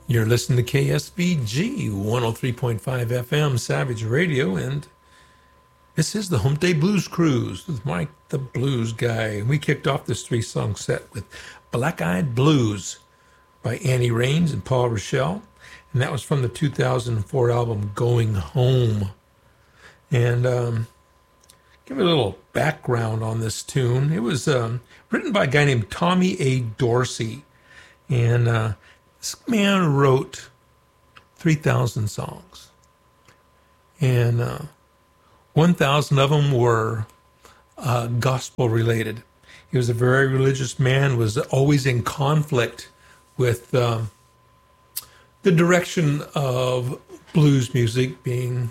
You're listening to KSBG 103.5 FM Savage Radio, and this is the Hump Day Blues Cruise with Mike the Blues Guy. We kicked off this three-song set with Black Eyed Blues by Annie Raines and Paul Rochelle, and that was from the 2004 album Going Home. And give a little background on this tune. It was written by a guy named Tommy A. Dorsey, and this man wrote 3,000 songs, and 1,000 of them were gospel related. He was a very religious man, was always in conflict with the direction of blues music being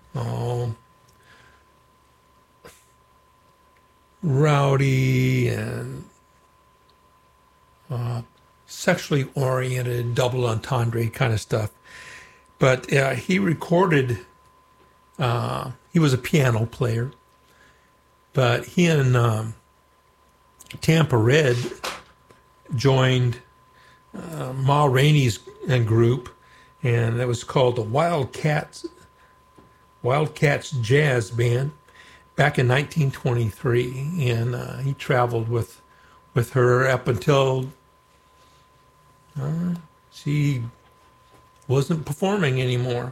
rowdy and sexually oriented, double entendre kind of stuff. But he recorded, he was a piano player, but he and Tampa Red joined Ma Rainey's group, and that was called the Wildcats Jazz Band back in 1923. And he traveled with her up until she wasn't performing anymore.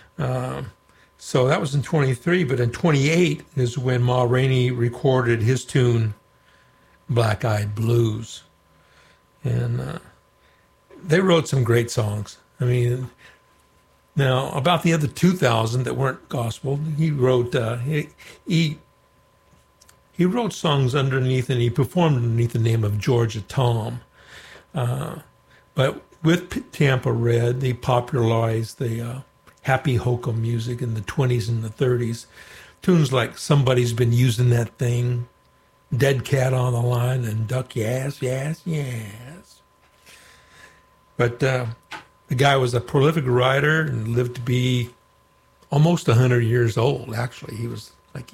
So that was in 23, but in 28 is when Ma Rainey recorded his tune, Black Eyed Blues. And they wrote some great songs. I mean, now about the other 2,000 that weren't gospel, he wrote he wrote songs underneath, and he performed underneath the name of Georgia Tom. But with Tampa Red, they popularized the happy hokum music in the 20s and the 30s. Tunes like Somebody's Been Using That Thing, Dead Cat on the Line, and Duck Yes, Yes, Yes. But the guy was a prolific writer and lived to be almost 100 years old, actually. He was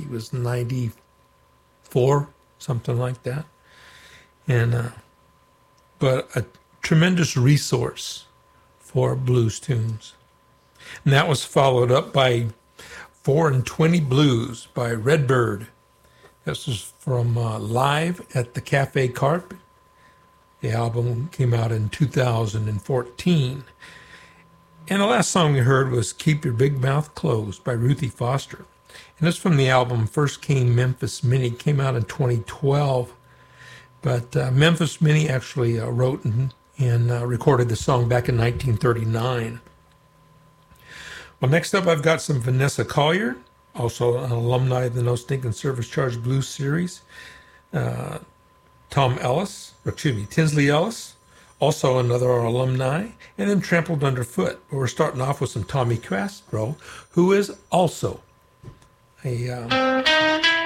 94, something like that. And but a tremendous resource for blues tunes. And that was followed up by 4 and 20 Blues by Redbird. This was from Live at the Cafe Carpe. The album came out in 2014. And the last song we heard was Keep Your Big Mouth Closed by Ruthie Foster. And it's from the album First Came Memphis Minnie, came out in 2012. But Memphis Minnie actually wrote and recorded the song back in 1939. Well, next up, I've got some Vanessa Collier, also an alumni of the No Stinking Service Charge Blues series. Tinsley Ellis, also another alumni, and then Trampled Underfoot. But we're starting off with some Tommy Castro, who is also a